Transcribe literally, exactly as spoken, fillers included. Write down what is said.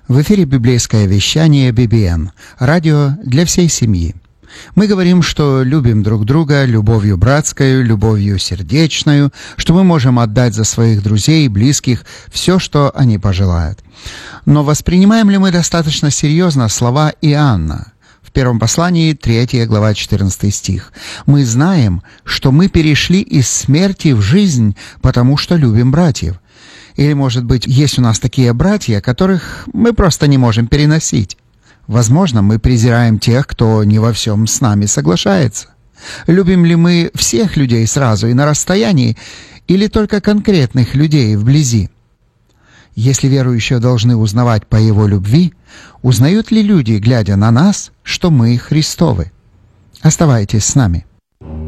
В эфире библейское вещание би би эм, радио для всей семьи. Мы говорим, что любим друг друга любовью братскою, любовью сердечною, что мы можем отдать за своих друзей и близких все, что они пожелают. Но воспринимаем ли мы достаточно серьезно слова Иоанна? В первом послании, третья глава, четырнадцатый стих. «Мы знаем, что мы перешли из смерти в жизнь, потому что любим братьев». Или, может быть, есть у нас такие братья, которых мы просто не можем переносить. Возможно, мы презираем тех, кто не во всем с нами соглашается. Любим ли мы всех людей сразу и на расстоянии, или только конкретных людей вблизи? Если верующие должны узнавать по Его любви, узнают ли люди, глядя на нас, что мы Христовы? Оставайтесь с нами.